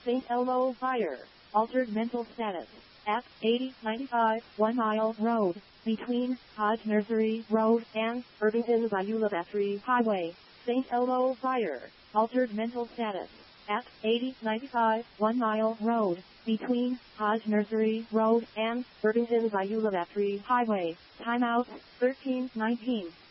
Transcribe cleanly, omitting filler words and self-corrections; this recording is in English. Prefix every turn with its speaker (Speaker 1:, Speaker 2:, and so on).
Speaker 1: St. Elmo Fire, altered mental status, at 8095 1 Mile Road, between Hodge Nursery Road and Irvington Beulah Battery Highway. St. Elmo Fire, altered mental status, at 8095 1 Mile Road, between Hodge Nursery Road and Irvington Beulah Battery Highway. Timeout 1319.